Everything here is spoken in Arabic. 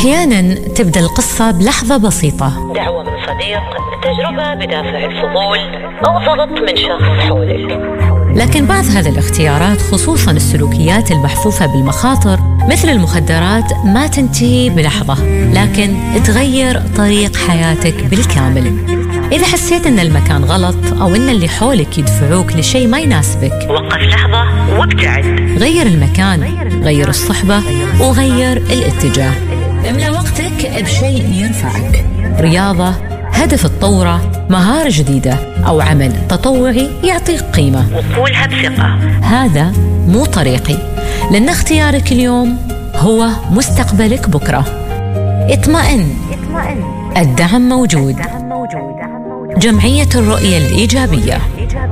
أحياناً تبدأ القصة بلحظة بسيطة، دعوة من صديق، تجربة بدافع الفضول، أو ضغط من شخص حولك. لكن بعض هذه الاختيارات خصوصاً السلوكيات المحفوفة بالمخاطر مثل المخدرات ما تنتهي بلحظة، لكن تغير طريق حياتك بالكامل. إذا حسيت أن المكان غلط أو أن اللي حولك يدفعوك لشيء ما يناسبك، وقف لحظة وابتعد. غير المكان، غير الصحبة، وغير الاتجاه. املأ وقتك بشيء يرفعك، رياضة، هدف تطوره، مهارة جديدة، أو عمل تطوعي يعطيك قيمة. وقولها بثقة: هذا مو طريقي، لأن اختيارك اليوم هو مستقبلك بكرة. اطمئن، الدعم موجود. جمعية الرؤية الإيجابية.